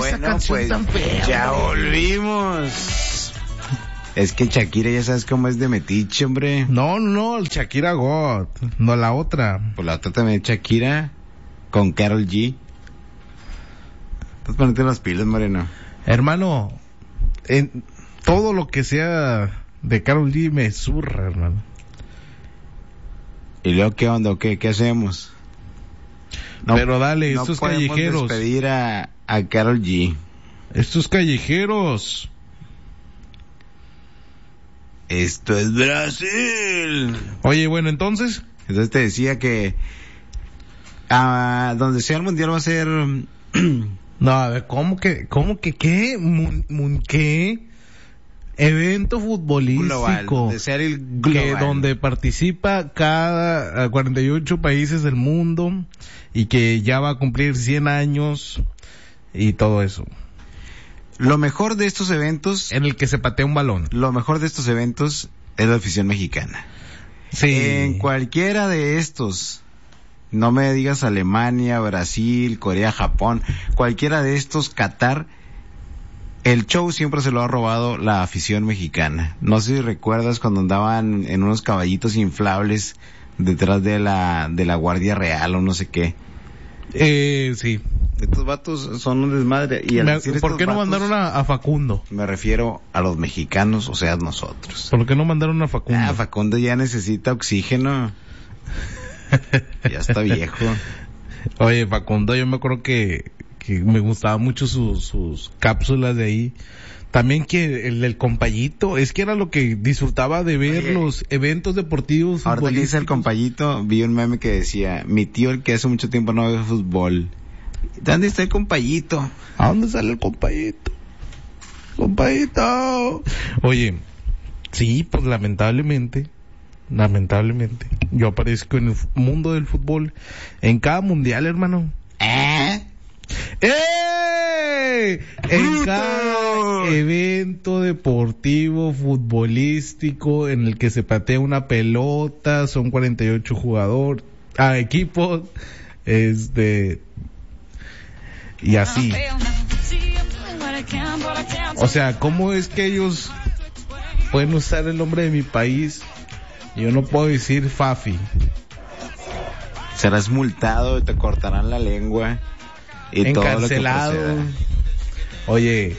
esa canción pues, tan fea? Ya volvimos. Es que Shakira ya sabes cómo es de metiche, hombre. No, el Shakira God, no la otra. Pues la otra también es Shakira con Karol G. Estás poniendo las pilas, Moreno. Hermano, en todo lo que sea de Karol G me zurra, hermano. ¿Y luego qué onda o qué? ¿Qué hacemos? No, pero dale, no estos callejeros. callejeros. Despedir a Karol G. Estos callejeros. Esto es Brasil. Oye, bueno, entonces te decía que donde sea el mundial va a ser. No, a ver, ¿cómo que qué? ¿Qué? Evento futbolístico. Global, donde sea el global. Que donde participa cada 48 países del mundo y que ya va a cumplir 100 años y todo eso. Lo mejor de estos eventos... En el que se patea un balón. Lo mejor de estos eventos es la afición mexicana. Sí. En cualquiera de estos, no me digas Alemania, Brasil, Corea, Japón, cualquiera de estos, Qatar, el show siempre se lo ha robado la afición mexicana. No sé si recuerdas cuando andaban en unos caballitos inflables detrás de la Guardia Real o no sé qué. Sí. Estos vatos son un desmadre. Y ¿Por qué no mandaron a Facundo? Me refiero a los mexicanos, o sea, nosotros. ¿Por qué no mandaron a Facundo? Facundo ya necesita oxígeno. Ya está viejo. Oye, Facundo, yo me acuerdo que me gustaban mucho sus cápsulas de ahí. También que el del compayito, es que era lo que disfrutaba de ver los eventos deportivos. Ahorita que dice el compayito, vi un meme que decía, mi tío el que hace mucho tiempo no ve fútbol. ¿Dónde está el compayito? ¿A dónde sale el compayito? ¡Compayito! Oye, sí, pues lamentablemente, yo aparezco en el mundo del fútbol en cada mundial, hermano. En cada evento deportivo, futbolístico, en el que se patea una pelota, son 48 jugadores, equipos, y así. O sea, ¿cómo es que ellos pueden usar el nombre de mi país? Yo no puedo decir Fafi. Serás multado, te cortarán la lengua. Y encarcelado. Todo lo que oye,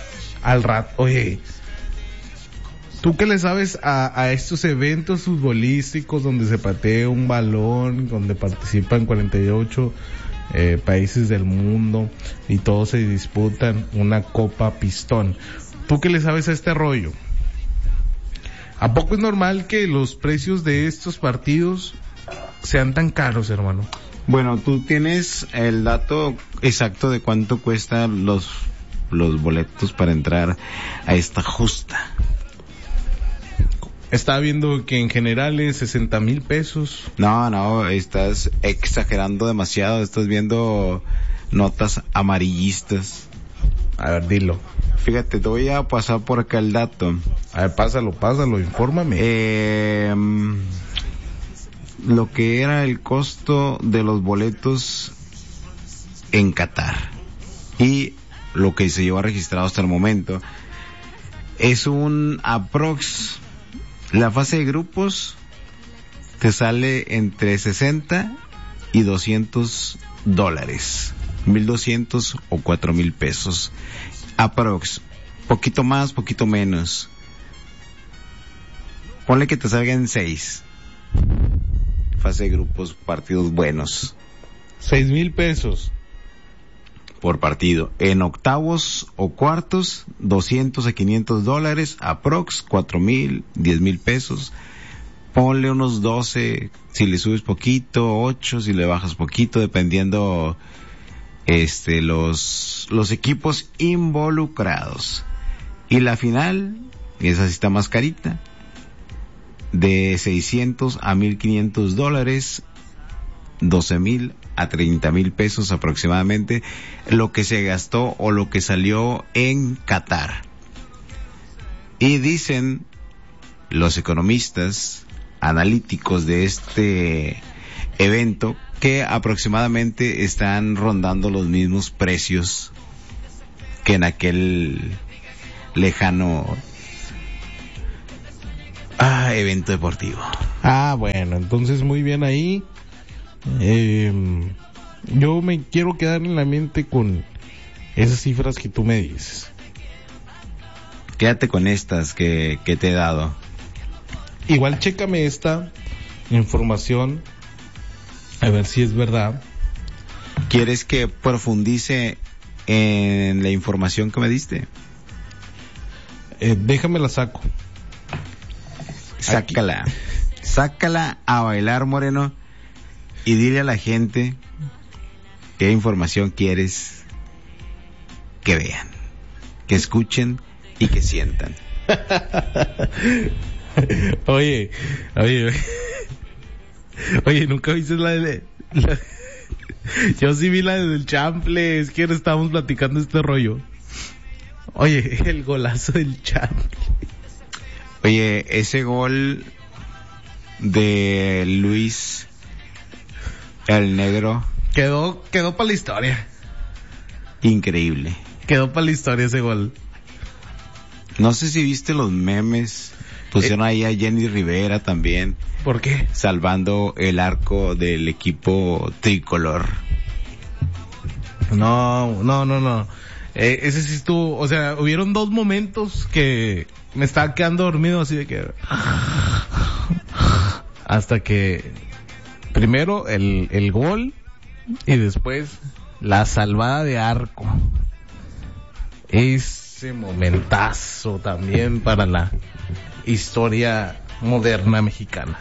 ¿tú qué le sabes a estos eventos futbolísticos donde se patea un balón, donde participan 48 países del mundo y todos se disputan una copa pistón? ¿Tú qué le sabes a este rollo? ¿A poco es normal que los precios de estos partidos sean tan caros, hermano? Bueno, tú tienes el dato exacto de cuánto cuestan los boletos para entrar a esta justa. Estaba viendo que en general es 60,000 pesos. No, estás exagerando demasiado, estás viendo notas amarillistas. A ver, dilo. Fíjate, te voy a pasar por acá el dato. A ver, pásalo, infórmame. Lo que era el costo de los boletos en Qatar y lo que se llevó registrado hasta el momento es un aprox. La fase de grupos te sale entre 60 y $200, 1,200 o 4,000 pesos. Aprox, poquito más, poquito menos. Ponle que te salgan 6. Fase de grupos, partidos buenos. 6,000 pesos. Por partido. En octavos o cuartos, $200 a $500, aprox, 4,000, 10,000 pesos. Ponle unos 12, si le subes poquito, 8, si le bajas poquito, dependiendo, los equipos involucrados. Y la final, esa sí está más carita, de 600 a $1,500, 12,000 a 30,000 pesos aproximadamente, lo que se gastó o lo que salió en Qatar. Y dicen los economistas analíticos de este evento que aproximadamente están rondando los mismos precios que en aquel lejano evento deportivo. Bueno, entonces muy bien ahí. Yo me quiero quedar en la mente con esas cifras que tú me dices. Quédate con estas que te he dado. Igual chécame esta información, a ver si es verdad. ¿Quieres que profundice en la información que me diste? Déjame la saco. Sácala. Sácala a bailar, Moreno, y dile a la gente qué información quieres que vean, que escuchen y que sientan. Oye, nunca viste yo sí vi la del Chample, es que ahora estábamos platicando este rollo. Oye, el golazo del Chample. Oye, ese gol de Luis el Negro quedó para la historia. Increíble. Quedó para la historia ese gol. No sé si viste los memes. Pusieron ahí a Jenny Rivera también. ¿Por qué? Salvando el arco del equipo tricolor. No. Ese sí estuvo, o sea, hubieron dos momentos que me estaba quedando dormido así de que... Hasta que primero el gol y después la salvada de arco. Ese momentazo también para la historia moderna mexicana.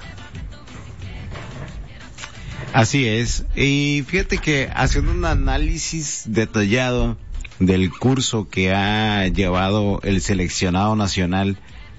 Así es. Y fíjate que haciendo un análisis detallado del curso que ha llevado el seleccionado nacional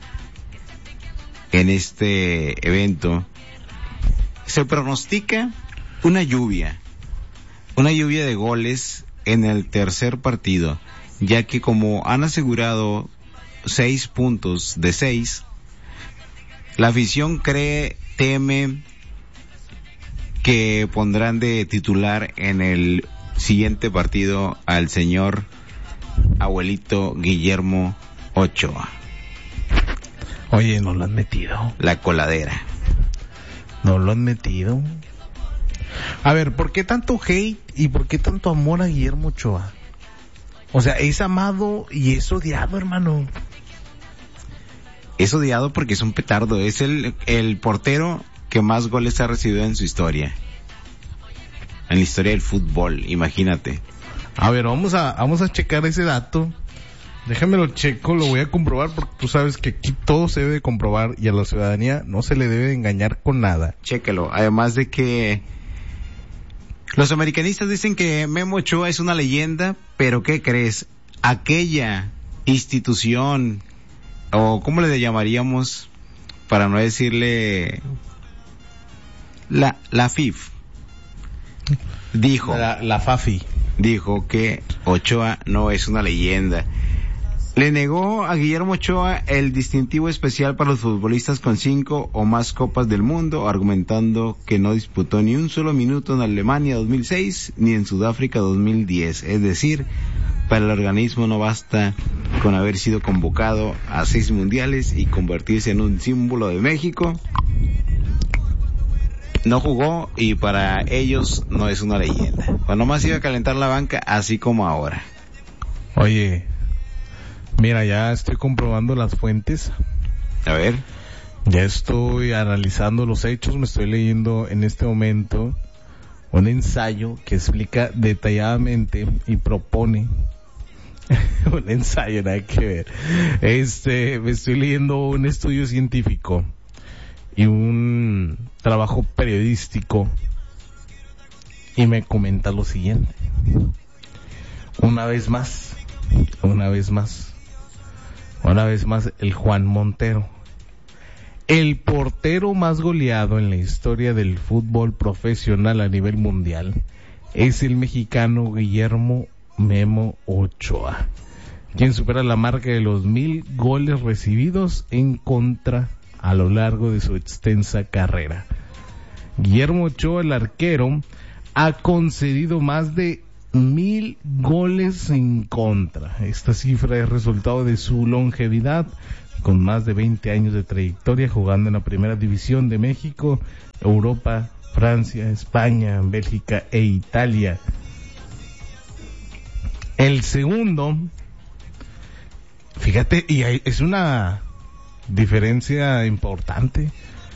en este evento, se pronostica una lluvia de goles en el tercer partido, ya que como han asegurado 6 puntos de 6, la afición teme que pondrán de titular en el siguiente partido al señor abuelito Guillermo Ochoa. Oye, no lo han metido. La coladera. No lo han metido. A ver, ¿por qué tanto hate y por qué tanto amor a Guillermo Ochoa? O sea, es amado y es odiado, hermano. Es odiado porque es un petardo. Es el portero que más goles ha recibido en su historia. En la historia del fútbol, imagínate. A ver, vamos a checar ese dato. Déjamelo checo, lo voy a comprobar porque tú sabes que aquí todo se debe comprobar y a la ciudadanía no se le debe engañar con nada. Chéquelo. Además de que los americanistas dicen que Memo Ochoa es una leyenda, pero ¿qué crees? Aquella institución, o ¿cómo le llamaríamos? Para no decirle la FIF. Dijo. La FAFI. Dijo que Ochoa no es una leyenda. Le negó a Guillermo Ochoa el distintivo especial para los futbolistas con 5 o más copas del mundo, argumentando que no disputó ni un solo minuto en Alemania 2006 ni en Sudáfrica 2010. Es decir, para el organismo no basta con haber sido convocado a 6 mundiales y convertirse en un símbolo de México. No jugó y para ellos no es una leyenda. Cuando más iba a calentar la banca, así como ahora. Oye, mira, ya estoy comprobando las fuentes. A ver. Ya estoy analizando los hechos, me estoy leyendo en este momento un ensayo que explica detalladamente y propone un ensayo, nada que ver. Me estoy leyendo un estudio científico y un trabajo periodístico y me comenta lo siguiente. Una vez más el Juan Montero, el portero más goleado en la historia del fútbol profesional a nivel mundial, es el mexicano Guillermo Memo Ochoa, quien supera la marca de los 1,000 goles recibidos en contra a lo largo de su extensa carrera. Guillermo Ochoa, el arquero, ha concedido más de 1,000 goles goles en contra. Esta cifra es resultado de su longevidad, con más de 20 años de trayectoria jugando en la Primera División de México, Europa, Francia, España, Bélgica e Italia. El segundo, fíjate, y es una diferencia importante.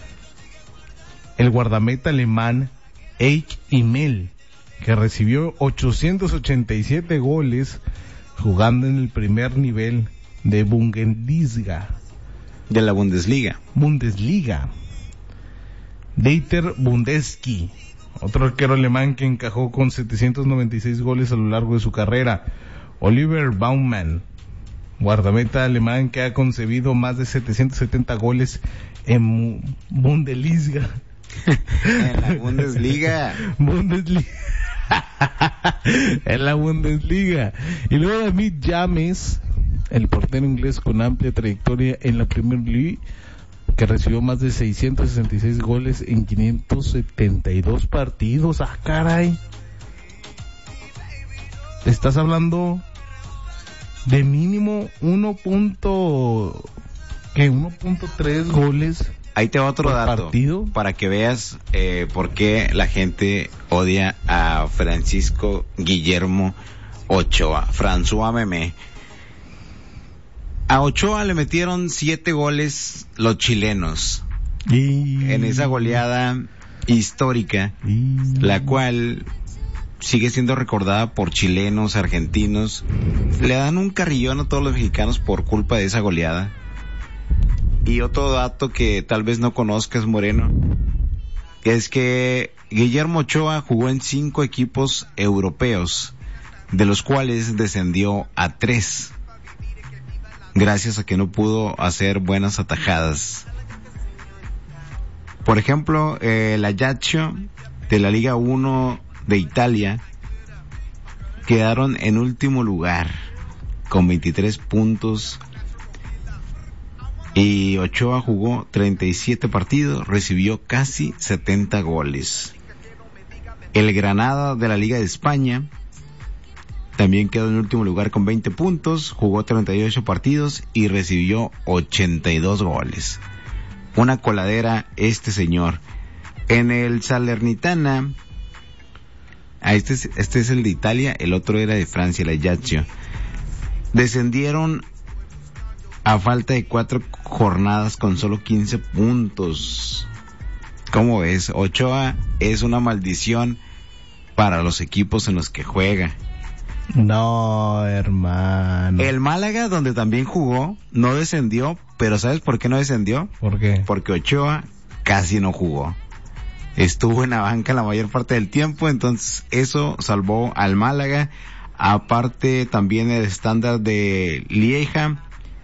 El guardameta alemán Eich Imel, que recibió 887 goles jugando en el primer nivel de Bundesliga. De la Bundesliga. Dieter Bundeski, otro arquero alemán que encajó con 796 goles a lo largo de su carrera. Oliver Baumann, guardameta alemán que ha concebido más de 770 goles en Bundesliga. En la Bundesliga. En la Bundesliga. Y luego David James, el portero inglés con amplia trayectoria en la Premier League, que recibió más de 666 goles en 572 partidos. ¡Ah, caray! Estás hablando de mínimo 1.3 goles. Ahí te va otro dato partido, para que veas por qué la gente odia a Francisco Guillermo Ochoa, François Memé. A Ochoa le metieron 7 goles los chilenos en esa goleada histórica, la cual sigue siendo recordada por chilenos, argentinos. Le dan un carrillón a todos los mexicanos por culpa de esa goleada. Y otro dato que tal vez no conozcas, Moreno, es que Guillermo Ochoa jugó en 5 equipos europeos, de los cuales descendió a 3, gracias a que no pudo hacer buenas atajadas. Por ejemplo, el Ajaccio de la Liga 1 de Italia quedaron en último lugar con 23 puntos. Y Ochoa jugó 37 partidos, recibió casi 70 goles. El Granada de la Liga de España también quedó en último lugar con 20 puntos, jugó 38 partidos y recibió 82 goles. Una coladera este señor. En el Salernitana, este es el de Italia, el otro era de Francia, el Ajaccio. Descendieron a falta de 4 jornadas con solo 15 puntos. ¿Cómo ves? Ochoa es una maldición para los equipos en los que juega. No, hermano. El Málaga, donde también jugó, no descendió, pero ¿sabes por qué no descendió? ¿Por qué? Porque Ochoa casi no jugó. Estuvo en la banca la mayor parte del tiempo, entonces eso salvó al Málaga. Aparte también el Standard de Lieja,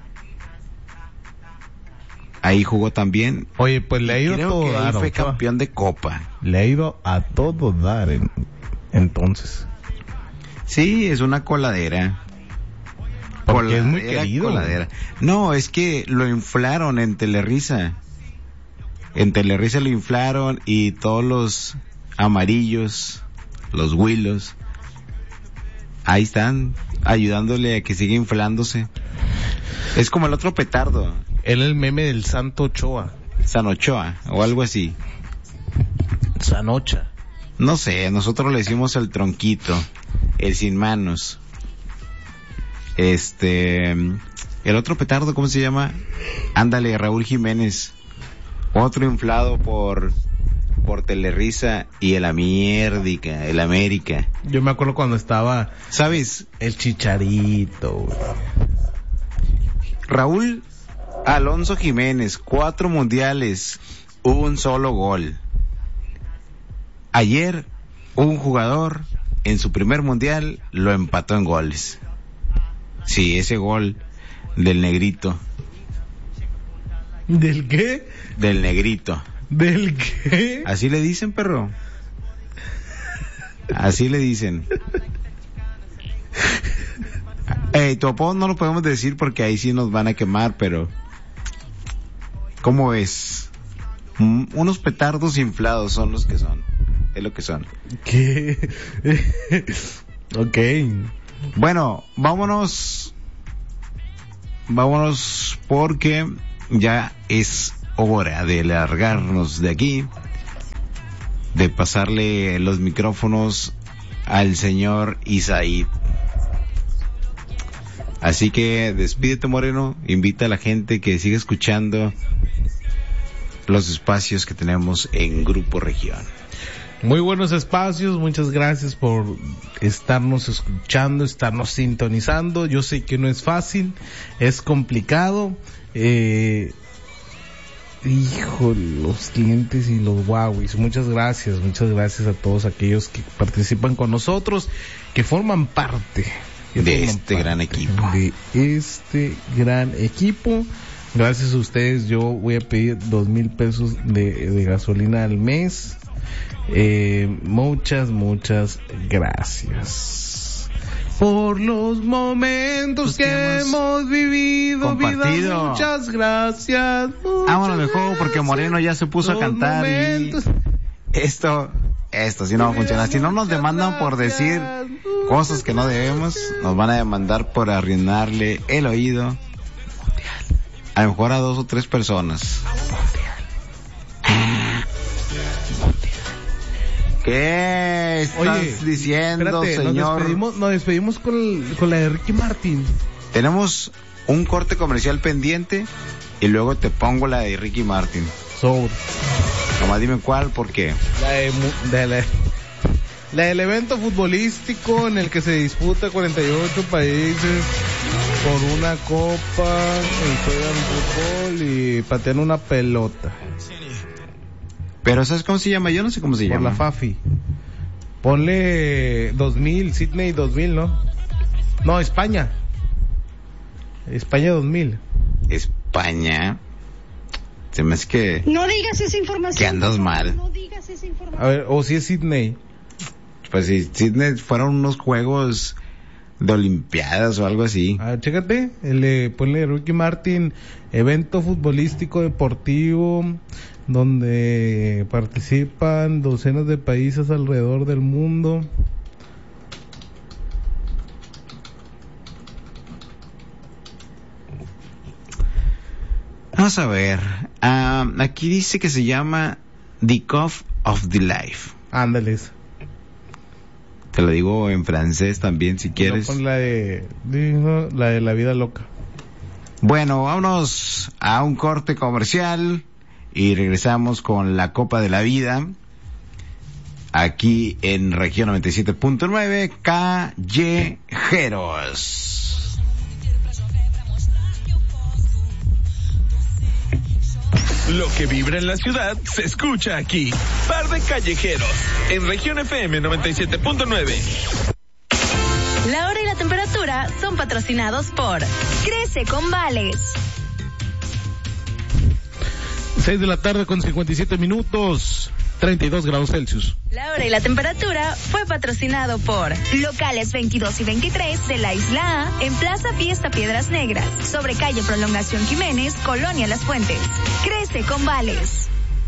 ahí jugó también. Oye, pues le ha ido creo a todo que dar. ahí fue Ochoa. campeón de Copa. Le ha ido a todo dar entonces. Sí, es una coladera. Porque es muy querido. Coladera. No, es que lo inflaron en Telerisa. En Telerisa lo inflaron y todos los amarillos, los huilos, ahí están ayudándole a que siga inflándose. Es como el otro petardo. Él es el meme del Santo Ochoa. San Ochoa o algo así. Sanocha. No sé, nosotros le decimos el tronquito, el sin manos. El otro petardo, ¿cómo se llama? Ándale, Raúl Jiménez. Otro inflado por Telerisa y el América, el América. Yo me acuerdo cuando estaba, ¿sabes? El Chicharito. Raúl Alonso Jiménez, 4 mundiales, un solo gol. Ayer, un jugador en su primer mundial lo empató en goles. Sí, ese gol del negrito. ¿Del qué? Del negrito. ¿Del qué? Así le dicen, perro. Así le dicen. Tu apodo no lo podemos decir porque ahí sí nos van a quemar, pero ¿cómo ves? Unos petardos inflados son los que son. Es lo que son. ¿Qué? Ok. Bueno, vámonos porque ya es hora de largarnos de aquí, de pasarle los micrófonos al señor Isaí. Así que despídete, Moreno, invita a la gente que siga escuchando los espacios que tenemos en Grupo Región. Muy buenos espacios, muchas gracias por estarnos escuchando, estarnos sintonizando. Yo sé que no es fácil, es complicado. Los clientes y los Huawis, muchas gracias a todos aquellos que participan con nosotros, que forman parte de este gran equipo. Gracias a ustedes yo voy a pedir 2,000 pesos de gasolina al mes. Muchas gracias por los momentos que hemos vivido, compartido. Vida, muchas gracias. Vámonos mejor porque Moreno ya se puso a cantar momentos. Y esto si no va a funcionar. Si no nos demandan por decir cosas que no debemos, nos van a demandar por arruinarle el oído a lo mejor a 2 o 3 personas. ¿Qué estás diciendo, espérate, señor? Nos despedimos con la de Ricky Martin. Tenemos un corte comercial pendiente y luego te pongo la de Ricky Martin. Nomás dime cuál, ¿por qué? La del evento futbolístico en el que se disputa 48 países por una copa y juegan fútbol y patean una pelota. Pero ¿sabes cómo se llama? Yo no sé cómo se llama. Por la FAFI. Ponle 2000, Sydney 2000, ¿no? No, España 2000. España. Se me hace que... No digas esa información. Que andas mal. No digas esa información. A ver, o si es Sydney. Pues si Sydney fueron unos juegos de olimpiadas o algo así. A ver, chécate, ponle Ricky Martin, evento futbolístico deportivo donde participan docenas de países alrededor del mundo. Vamos a ver, aquí dice que se llama The Cup of the Life. Ándales. Te lo digo en francés también si quieres. No, pon la de la vida loca. Bueno, vámonos a un corte comercial y regresamos con la Copa de la Vida aquí en Región 97.9 Callejeros. Lo que vibra en la ciudad se escucha aquí. Par de Callejeros en Región FM 97.9. La hora y la temperatura son patrocinados por Crece con Vales. 6 de la tarde con 57 minutos, 32 grados Celsius. La hora y la temperatura fue patrocinado por Locales 22 y 23 de la Isla A en Plaza Fiesta Piedras Negras, sobre calle Prolongación Jiménez, Colonia Las Fuentes. Crece con Vales.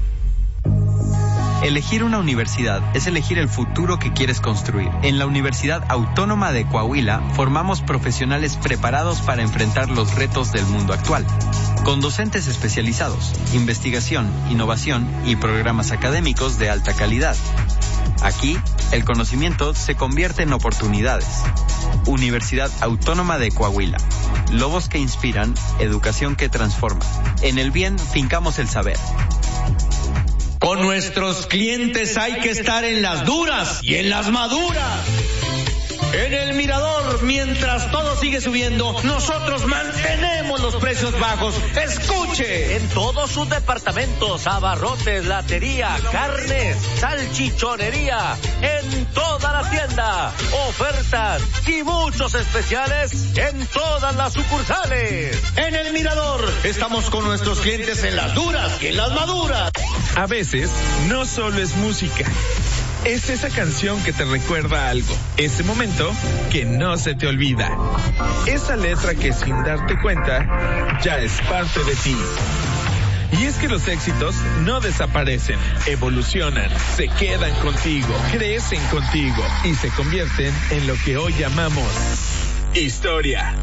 Elegir una universidad es elegir el futuro que quieres construir. En la Universidad Autónoma de Coahuila formamos profesionales preparados para enfrentar los retos del mundo actual. Con docentes especializados, investigación, innovación y programas académicos de alta calidad. Aquí, el conocimiento se convierte en oportunidades. Universidad Autónoma de Coahuila. Lobos que inspiran, educación que transforma. En el bien, fincamos el saber. Con nuestros clientes hay que estar en las duras y en las maduras. En el Mirador, mientras todo sigue subiendo, nosotros mantenemos los precios bajos. ¡Escuche! En todos sus departamentos, abarrotes, latería, carnes, salchichonería, en toda la tienda, ofertas y muchos especiales en todas las sucursales. En el Mirador, estamos con nuestros clientes en las duras y en las maduras. A veces, no solo es música. Es esa canción que te recuerda algo, ese momento que no se te olvida, esa letra que sin darte cuenta ya es parte de ti. Y es que los éxitos no desaparecen, evolucionan, se quedan contigo, crecen contigo y se convierten en lo que hoy llamamos Historia.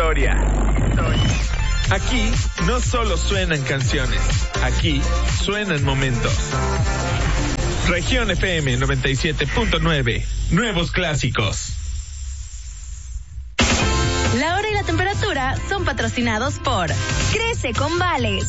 Aquí no solo suenan canciones, aquí suenan momentos. Región FM 97.9, nuevos clásicos. La hora y la temperatura son patrocinados por Crece con Vales.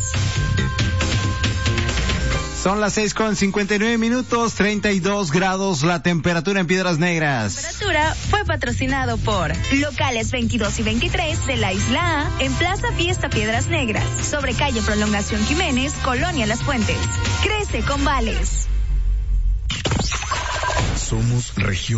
Son las 6:59, 32 grados la temperatura en Piedras Negras. La temperatura fue patrocinado por Locales 22 y 23 de la Isla A en Plaza Fiesta Piedras Negras, sobre calle Prolongación Jiménez, Colonia Las Fuentes. Crece con Vales. Somos Región